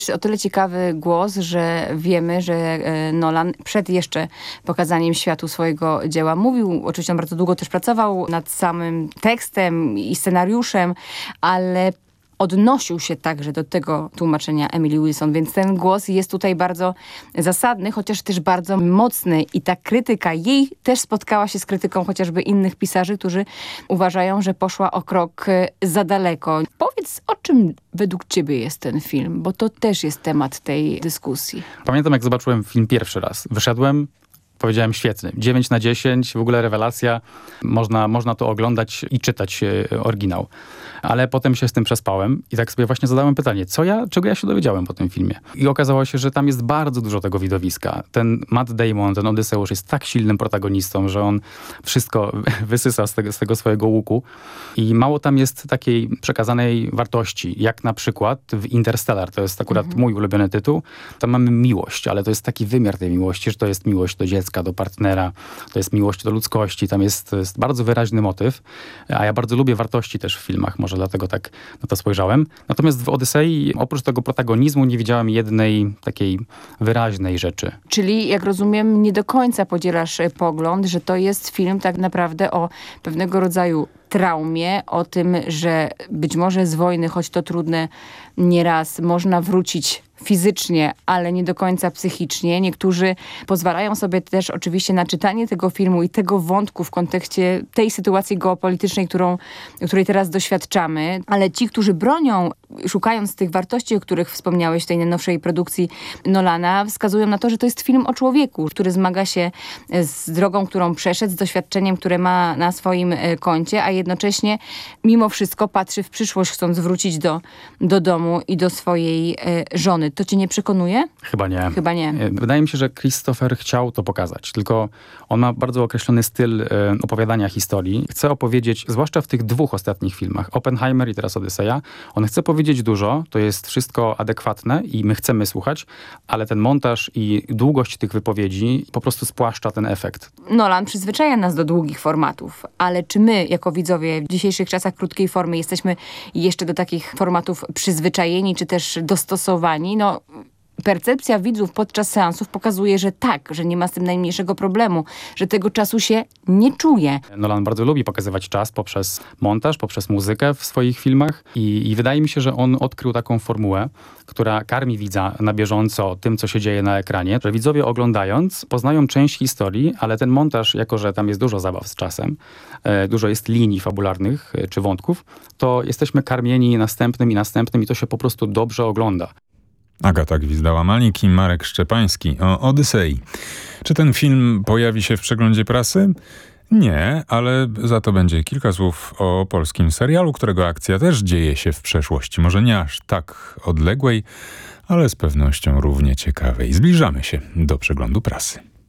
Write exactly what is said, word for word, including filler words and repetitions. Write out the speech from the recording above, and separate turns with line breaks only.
O tyle ciekawy głos, że wiemy, że Nolan przed jeszcze pokazaniem światu swojego dzieła mówił, oczywiście on bardzo długo też pracował nad samym tekstem i scenariuszem, ale odnosił się także do tego tłumaczenia Emily Wilson, więc ten głos jest tutaj bardzo zasadny, chociaż też bardzo mocny i ta krytyka jej też spotkała się z krytyką chociażby innych pisarzy, którzy uważają, że poszła o krok za daleko. Powiedz, o czym według ciebie jest ten film, bo to też jest temat tej dyskusji.
Pamiętam, jak zobaczyłem film pierwszy raz. Wyszedłem, powiedziałem świetny. dziewięć na dziesięć, w ogóle rewelacja. Można, można to oglądać i czytać oryginał. Ale potem się z tym przespałem i tak sobie właśnie zadałem pytanie, co ja, czego ja się dowiedziałem po tym filmie. I okazało się, że tam jest bardzo dużo tego widowiska. Ten Matt Damon, ten Odyseusz jest tak silnym protagonistą, że on wszystko wysysa z tego, z tego swojego łuku. I mało tam jest takiej przekazanej wartości, jak na przykład w Interstellar, to jest akurat mhm. mój ulubiony tytuł. Tam mamy miłość, ale to jest taki wymiar tej miłości, że to jest miłość do dziecka, do partnera, to jest miłość do ludzkości. Tam jest, jest bardzo wyraźny motyw, a ja bardzo lubię wartości też w filmach, może dlatego tak na to spojrzałem. Natomiast w Odysei oprócz tego protagonizmu nie widziałem jednej takiej wyraźnej rzeczy.
Czyli, jak rozumiem, nie do końca podzielasz pogląd, że to jest film tak naprawdę o pewnego rodzaju traumie, o tym, że być może z wojny, choć to trudne nieraz, można wrócić fizycznie, ale nie do końca psychicznie. Niektórzy pozwalają sobie też oczywiście na czytanie tego filmu i tego wątku w kontekście tej sytuacji geopolitycznej, którą, której teraz doświadczamy. Ale ci, którzy bronią, szukając tych wartości, o których wspomniałeś w tej najnowszej produkcji Nolana, wskazują na to, że to jest film o człowieku, który zmaga się z drogą, którą przeszedł, z doświadczeniem, które ma na swoim koncie, a jednocześnie mimo wszystko patrzy w przyszłość, chcąc wrócić do, do domu i do swojej e, żony. To cię nie przekonuje?
Chyba nie.
Chyba nie.
Wydaje mi się, że Christopher chciał to pokazać, tylko on ma bardzo określony styl e, opowiadania historii. Chce opowiedzieć, zwłaszcza w tych dwóch ostatnich filmach, Oppenheimer i teraz Odyseja, on chce powiedzieć dużo, to jest wszystko adekwatne i my chcemy słuchać, ale ten montaż i długość tych wypowiedzi po prostu spłaszcza ten efekt.
Nolan przyzwyczaja nas do długich formatów, ale czy my, jako widzowie w dzisiejszych czasach krótkiej formy, jesteśmy jeszcze do takich formatów przyzwyczajeni, czy też dostosowani? No, percepcja widzów podczas seansów pokazuje, że tak, że nie ma z tym najmniejszego problemu, że tego czasu się nie czuje.
Nolan bardzo lubi pokazywać czas poprzez montaż, poprzez muzykę w swoich filmach i, i wydaje mi się, że on odkrył taką formułę, która karmi widza na bieżąco tym, co się dzieje na ekranie, że widzowie oglądając poznają część historii, ale ten montaż, jako że tam jest dużo zabaw z czasem, e, dużo jest linii fabularnych e, czy wątków, to jesteśmy karmieni następnym i następnym i to się po prostu dobrze ogląda.
Agata Gwizdała-Malik i Marek Szczepański o Odysei. Czy ten film pojawi się w przeglądzie prasy? Nie, ale za to będzie kilka słów o polskim serialu, którego akcja też dzieje się w przeszłości. Może nie aż tak odległej, ale z pewnością równie ciekawej. Zbliżamy się do przeglądu prasy.